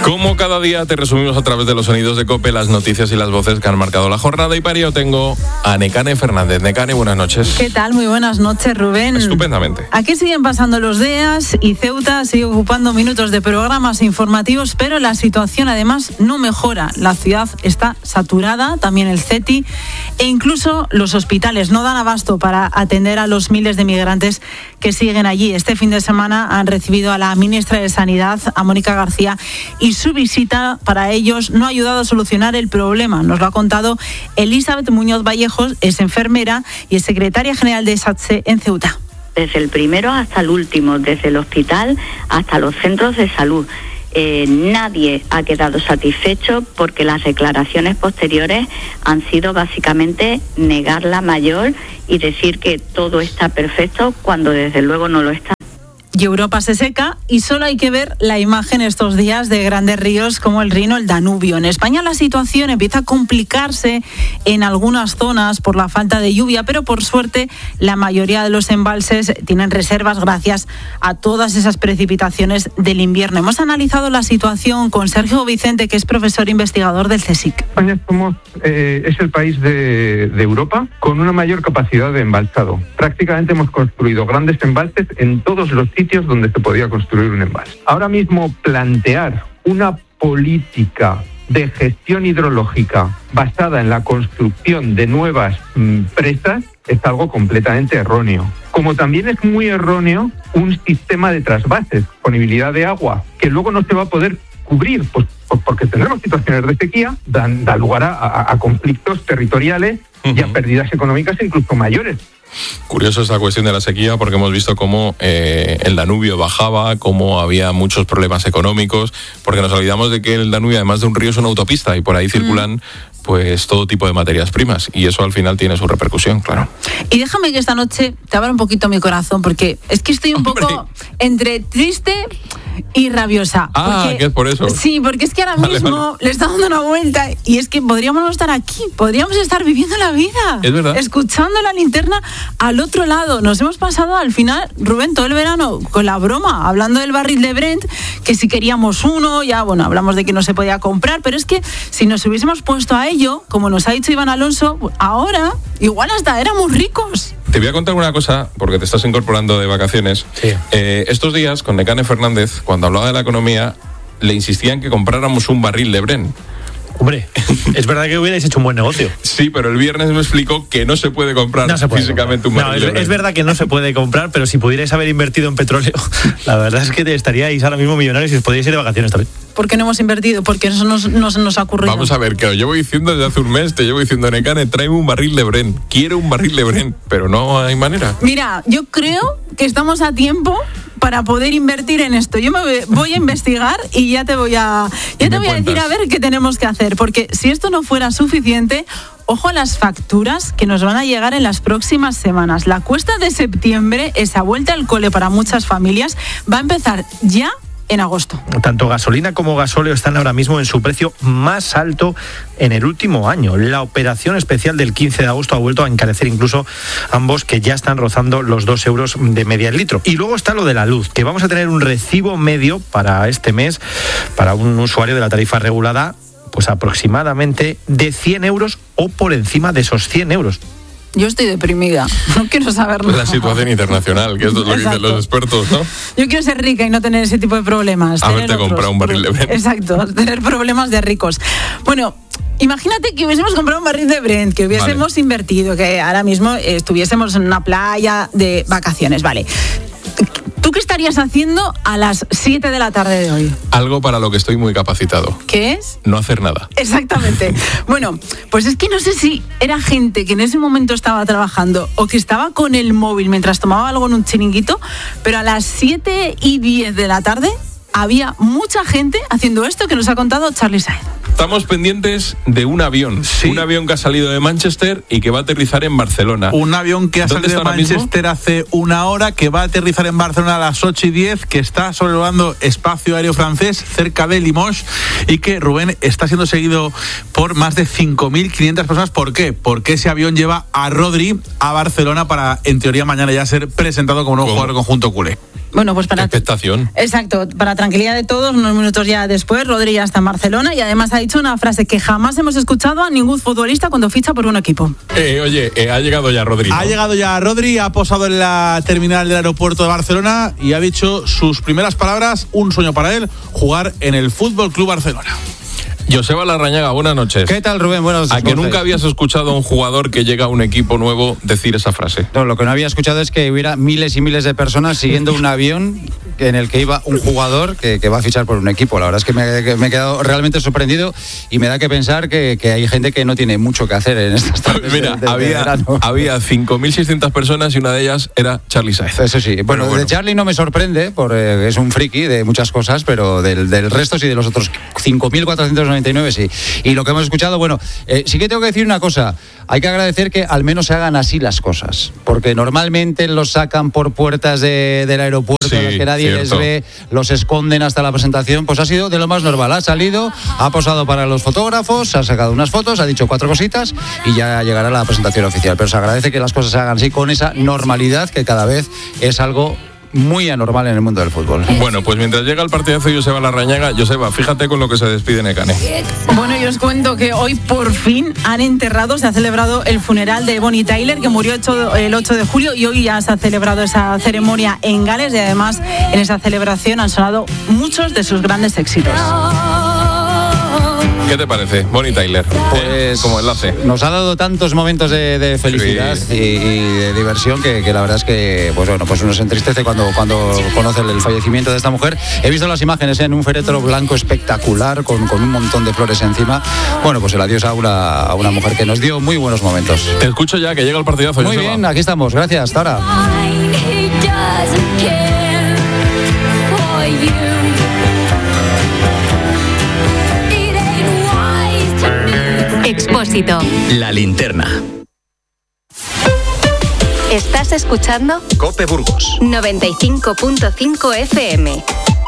Como cada día te resumimos a través de los sonidos de COPE las noticias y las voces que han marcado la jornada, y para ello tengo a Nekane Fernández. Nekane, buenas noches. ¿Qué tal? Muy buenas noches, Rubén. Estupendamente. Aquí siguen pasando los días y Ceuta sigue ocupando minutos de programas informativos, pero la situación además no mejora. La ciudad está saturada, también el CETI, e incluso los hospitales no dan abasto para atender a los miles de migrantes que siguen allí. Este fin de semana han recibido a la ministra de Sanidad, a Mónica García, y su visita para ellos no ha ayudado a solucionar el problema. Nos lo ha contado Elizabeth Muñoz Vallejos, es enfermera y es secretaria general de SATSE en Ceuta. Desde el primero hasta el último, desde el hospital hasta los centros de salud. Nadie ha quedado satisfecho porque las declaraciones posteriores han sido básicamente negar la mayor y decir que todo está perfecto cuando desde luego no lo está. Y Europa se seca y solo hay que ver la imagen estos días de grandes ríos como el Rin o el Danubio. En España la situación empieza a complicarse en algunas zonas por la falta de lluvia, pero por suerte la mayoría de los embalses tienen reservas gracias a todas esas precipitaciones del invierno. Hemos analizado la situación con Sergio Vicente, que es profesor investigador del CSIC. España es el país de Europa con una mayor capacidad de embalsado. Prácticamente hemos construido grandes embalses en todos los sitios donde se podía construir un embalse. Ahora mismo plantear una política de gestión hidrológica basada en la construcción de nuevas presas es algo completamente erróneo. Como también es muy erróneo un sistema de trasvases, disponibilidad de agua, que luego no se va a poder cubrir, pues porque tendremos situaciones de sequía, dan lugar a conflictos territoriales y a pérdidas económicas incluso mayores. Curioso esta cuestión de la sequía, porque hemos visto cómo el Danubio bajaba, cómo había muchos problemas económicos, porque nos olvidamos de que el Danubio, además de un río, es una autopista y por ahí circulan pues todo tipo de materias primas, y eso al final tiene su repercusión, claro. Y déjame que esta noche te abra un poquito mi corazón, porque es que estoy un poco entre triste y rabiosa. Que es por eso. Sí, porque es que ahora mismo le está dando una vuelta y es que podríamos no estar aquí, podríamos estar viviendo la vida. Es verdad. Escuchando la linterna al otro lado. Nos hemos pasado al final, Rubén, todo el verano con la broma, hablando del barril de Brent, que si queríamos uno, ya bueno, hablamos de que no se podía comprar, pero es que si nos hubiésemos puesto a ello, como nos ha dicho Iván Alonso, ahora igual hasta éramos ricos. Te voy a contar una cosa, porque te estás incorporando de vacaciones. Sí. Estos días, con Nekane Fernández, cuando hablaba de la economía, le insistían que compráramos un barril de Brent. Hombre, es verdad que hubierais hecho un buen negocio. Sí, pero el viernes me explicó que no se puede comprar físicamente un barril de Brent. Es verdad que no se puede comprar, pero si pudierais haber invertido en petróleo, la verdad es que estaríais ahora mismo millonarios y os podríais ir de vacaciones también. ¿Por qué no hemos invertido? Porque eso no se nos ha ocurrido. Vamos a ver, que lo llevo diciendo desde hace un mes, te llevo diciendo, Nekane, tráeme un barril de Brent. Quiero un barril de Brent, pero no hay manera. Mira, yo creo que estamos a tiempo para poder invertir en esto. Yo me voy a investigar y ya te voy a decir a ver qué tenemos que hacer, porque si esto no fuera suficiente, ojo a las facturas que nos van a llegar en las próximas semanas. La cuesta de septiembre, esa vuelta al cole para muchas familias, va a empezar ya en agosto. Tanto gasolina como gasóleo están ahora mismo en su precio más alto en el último año. La operación especial del 15 de agosto ha vuelto a encarecer incluso ambos, que ya están rozando los 2 euros de media el litro. Y luego está lo de la luz, que vamos a tener un recibo medio para este mes, para un usuario de la tarifa regulada, pues aproximadamente de 100 euros o por encima de esos 100 euros. Yo estoy deprimida, no quiero saberlo. La situación internacional, que esto es lo que dicen los expertos, ¿no? Yo quiero ser rica y no tener ese tipo de problemas. Haberte comprado un barril de Brent. Exacto, tener problemas de ricos. Bueno, imagínate que hubiésemos comprado un barril de Brent, que hubiésemos invertido, que ahora mismo estuviésemos en una playa de vacaciones, vale. ¿Tú qué estarías haciendo a las 7 de la tarde de hoy? Algo para lo que estoy muy capacitado. ¿Qué es? No hacer nada. Exactamente. Bueno, pues es que no sé si era gente que en ese momento estaba trabajando o que estaba con el móvil mientras tomaba algo en un chiringuito, pero a las 7:10 de la tarde había mucha gente haciendo esto que nos ha contado Charlie Saez. Estamos pendientes de un avión. Sí. Un avión que ha salido de Manchester y que va a aterrizar en Barcelona. Un avión que ha salido de Manchester hace una hora, que va a aterrizar en Barcelona a las 8:10, que está sobrevolando espacio aéreo francés cerca de Limoges y que, Rubén, está siendo seguido por más de 5.500 personas. ¿Por qué? Porque ese avión lleva a Rodri a Barcelona para, en teoría, mañana ya ser presentado como nuevo jugador del conjunto culé. Bueno, pues para... Expectación. Exacto, para tranquilidad de todos, unos minutos ya después, Rodri ya está en Barcelona y además ha dicho una frase que jamás hemos escuchado a ningún futbolista cuando ficha por un equipo. Ha llegado ya Rodri, ¿no? Ha llegado ya Rodri, ha posado en la terminal del aeropuerto de Barcelona y ha dicho sus primeras palabras, un sueño para él, jugar en el Fútbol Club Barcelona. Joseba Larrañaga, buenas noches. ¿Qué tal, Rubén? Buenas noches. ¿A que nunca habías escuchado a un jugador que llega a un equipo nuevo decir esa frase? No, lo que no había escuchado es que hubiera miles y miles de personas siguiendo un avión en el que iba un jugador que va a fichar por un equipo. La verdad es que me he quedado realmente sorprendido y me da que pensar que hay gente que no tiene mucho que hacer en estas tardes. Mira, había 5.600 personas y una de ellas era Charly Sáez. Eso sí. Bueno, de Charly no me sorprende, porque es un friki de muchas cosas, pero del resto sí, de los otros 5.499 sí. Y lo que hemos escuchado, bueno, sí que tengo que decir una cosa. Hay que agradecer que al menos se hagan así las cosas, porque normalmente los sacan por puertas del aeropuerto, sí, a las que nadie les ve, los esconden hasta la presentación. Pues ha sido de lo más normal. Ha salido, ha posado para los fotógrafos, ha sacado unas fotos, ha dicho 4 cositas y ya llegará la presentación oficial. Pero se agradece que las cosas se hagan así, con esa normalidad que cada vez es algo muy anormal en el mundo del fútbol. Bueno, pues mientras llega el partidazo de Joseba Larrañaga, Joseba, fíjate con lo que se despide Nekane. Bueno, yo os cuento que hoy por fin se ha celebrado el funeral de Bonnie Tyler, que murió el 8 de julio y hoy ya se ha celebrado esa ceremonia en Gales y además en esa celebración han sonado muchos de sus grandes éxitos. ¿Qué te parece, Bonnie Tyler? Pues como enlace. Nos ha dado tantos momentos de felicidad y de diversión que la verdad es que pues bueno, pues uno se entristece cuando conoce el fallecimiento de esta mujer. He visto las imágenes en un féretro blanco espectacular con un montón de flores encima. Bueno, pues el adiós a una mujer que nos dio muy buenos momentos. Te escucho ya, que llega el partidazo. Muy bien, aquí estamos. Gracias, hasta ahora. Expósito. La linterna. ¿Estás escuchando? COPE Burgos 95.5 FM.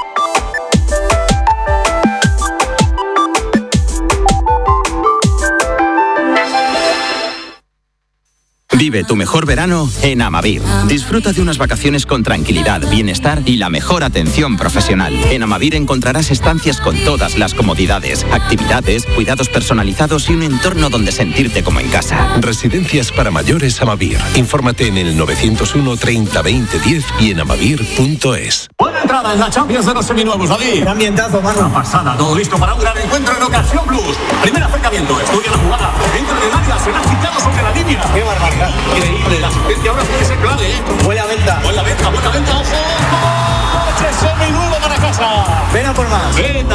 Vive tu mejor verano en Amavir. Disfruta de unas vacaciones con tranquilidad, bienestar y la mejor atención profesional. En Amavir encontrarás estancias con todas las comodidades, actividades, cuidados personalizados y un entorno donde sentirte como en casa. Residencias para mayores Amavir. Infórmate en el 901 30 20 10 y en amavir.es. Buena entrada en la Champions de los seminuevos, David. Qué ambientazo, mano. Una pasada, todo listo para un gran encuentro en Ocasión Plus. Primer acercamiento, estudia la jugada, entra en el área, será quitado sobre la línea. Qué barbaridad. Increíble, la asistencia ahora puede ser clave, ¿eh? Buena venta, ojo. Coche seminuevo para casa. Ven a por más. Ven